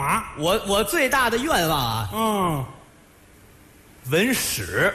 嘛？ 我最大的愿望啊，文史。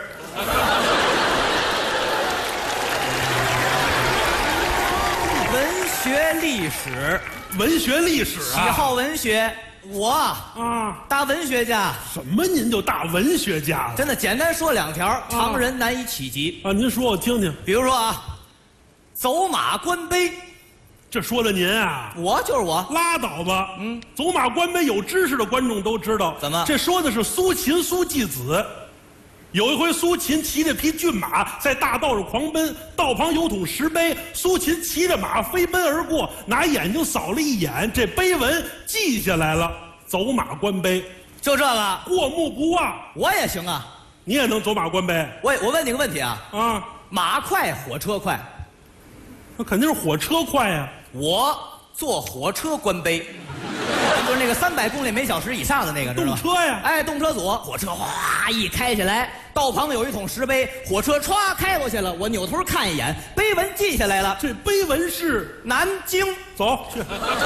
文学历史， 文学历史啊， 喜好文学。我大文学家。 什么？您就大文学家了？ 真的，简单说2条，常人难以企及啊！您说我听听。 比如说啊，走马观碑。 这说的您啊？ 我就是我。 拉倒吧。走马观碑，有知识的观众都知道。 怎么？ 这说的是苏秦苏季子。有一回，苏秦骑着匹骏马在大道上狂奔，道旁有桶石碑，苏秦骑着马飞奔而过，拿眼睛扫了一眼，这碑文记下来了。走马观碑， 就这个过目不忘。 我也行啊， 你也能走马观碑？ 我问你个问题啊，马快火车快？ 那肯定是火车快呀。 我坐火车观碑。就是那个300公里每小时以上的那个，知道吗？ 动车呀！ 哎，动车组，火车哗一开起来，道旁有一桶石碑，火车歘开过去了。我扭头看一眼，碑文记下来了。 这碑文是南京。走去。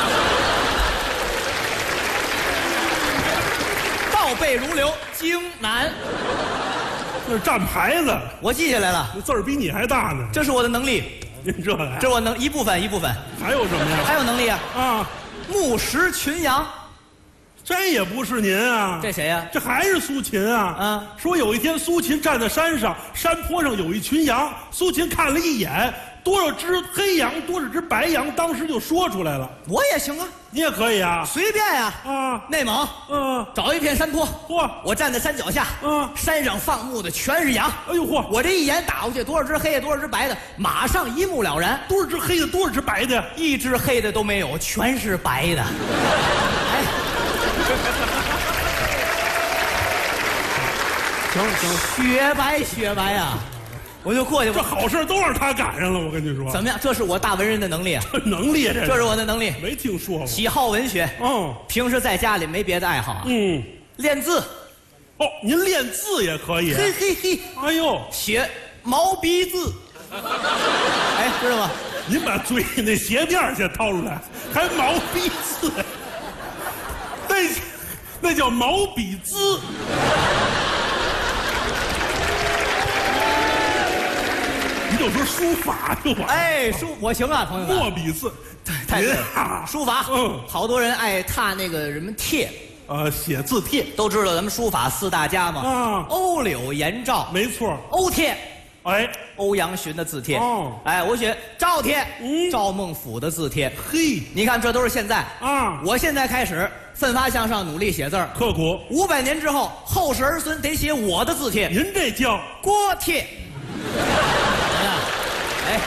倒背如流，京南。 那是站牌子， 我记下来了。 那字儿比你还大呢。 这是我的能力。 您这个， 这是我一部分。 还有什么呀？ 还有能力啊！木石群羊， 这也不是您啊？ 这谁呀？ 这还是苏秦啊！说有一天苏秦站在山上，山坡上有一群羊，苏秦看了一眼，多少只黑羊，多少只白羊，当时就说出来了。 我也行啊， 你也可以啊， 随便呀！内蒙，找一片山坡，我站在山脚下，山上放牧的全是羊。哎呦嚯！我这一眼打过去，多少只黑的，多少只白的，马上一目了然。 多少只黑的，多少只白的？ 一只黑的都没有，全是白的。哎，行，雪白啊！我就过去， 这好事都让他赶上了。我跟你说， 怎么样？这是我大文人的能力啊！ 能力， 这是我的能力。 没听说过。 喜好文学，平时在家里没别的爱好啊。练字。 哦，您练字也可以。 嘿嘿嘿， 哎呦， 写毛笔字。哎，知道吗？ 您把嘴里那鞋垫先掏出来，还毛笔字，那叫毛笔字。你就说书法就完。 哎，我行啊，朋友们。 墨笔字， 太对了。书法，好多人爱踏那个什么帖， 写字帖， 都知道咱们书法4大家嘛。欧柳颜赵，没错。欧帖，哎，欧阳询的字帖。哎，我写赵帖，赵孟俯的字帖。嘿，你看这都是现在啊。我现在开始奋发向上，努力写字儿， 刻苦。 500年之后，后世儿孙得写我的字帖。 您这叫锅帖。哎，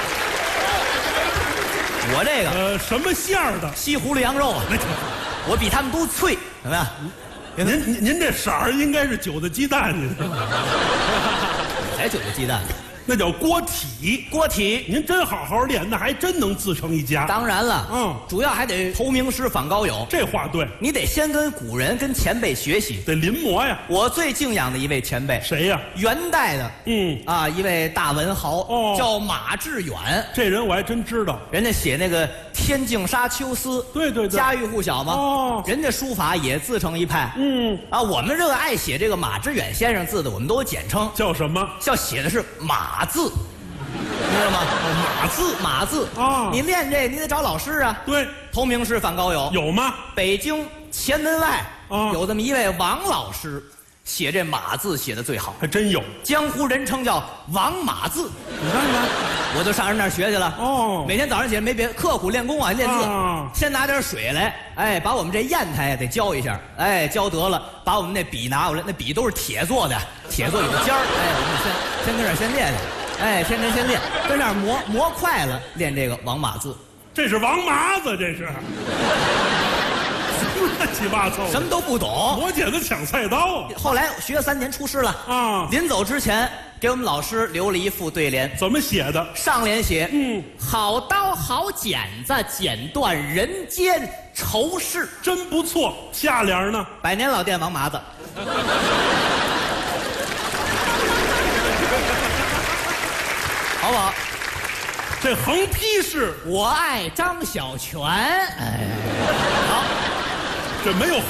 我这个什么馅儿的？ 西葫芦羊肉啊！我比他们都脆，怎么样？ 您这色儿应该是韭菜鸡蛋，你知道吗？ 才韭菜鸡蛋。 那叫锅体， 锅体。 您真好好练，那还真能自成一家。 当然了，主要还得投名师访高友。 这话对， 你得先跟古人、跟前辈学习， 得临摹呀。 我最敬仰的一位前辈， 谁呀？ 元代的，一位大文豪，叫马致远。 这人我还真知道， 人家写那个《天净沙·秋思》， 对， 家喻户晓嘛。人家书法也自成一派。我们热爱写这个马致远先生字的，我们都有简称， 叫什么？ 叫写的是马字，你知道吗？马字啊！你练这，你得找老师啊。对，投名师访高友有吗？北京前门外有这么一位王老师，写这马字写的最好， 还真有。 江湖人称叫王马字。你看看，我就上人那儿学去了。每天早上起来没别刻苦练功啊，练字。先拿点水来，哎，把我们这砚台得浇一下，哎，浇得了，把我们那笔拿过来，那笔都是铁做的，铁做有尖儿，哎，我们先跟这儿先练练。哎，先练，跟那儿磨快了，练这个王马字。 这是王麻子，这是乱七八糟， 什么都不懂， 磨剪子抢菜刀。 后来学了3年出师了啊！临走之前给我们老师留了一副对联， 怎么写的？ 上联写好刀好剪子，剪断人间愁事， 真不错。下联呢？ 百年老店王麻子。好不好？ 这横批是我爱张小泉。哎，好， 这没有